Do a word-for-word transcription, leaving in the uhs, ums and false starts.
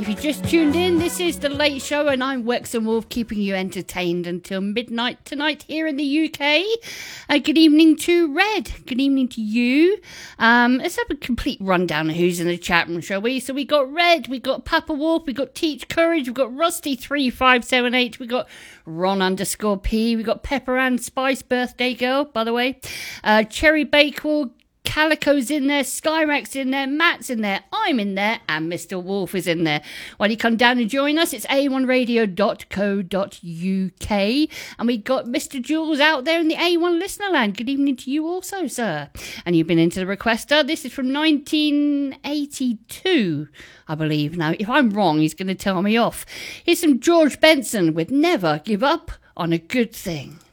If you just tuned in, this is The Late Show and I'm Wexham Wolf, keeping you entertained until midnight tonight here in the U K. Uh, good evening to Red. Good evening to you. Um, let's have a complete rundown of who's in the chat room, shall we? So we got Red, we got Papa Wolf, we got Teach Courage, we've got Rusty three five seven eight, we got Ron underscore P, we got Pepper Ann Spice, birthday girl, by the way. Uh, Cherry Bakewell, Calico's in there, Skyrack's in there, Matt's in there, I'm in there, and Mister Wolf is in there. Why don't you come down and join us? It's A one radio dot co dot U K. And we got Mister Jules out there in the A one listener land. Good evening to you also, sir. And you've been into the requester. This is from nineteen eighty-two, I believe. Now, if I'm wrong, he's going to tell me off. Here's some George Benson with Never Give Up on a Good Thing.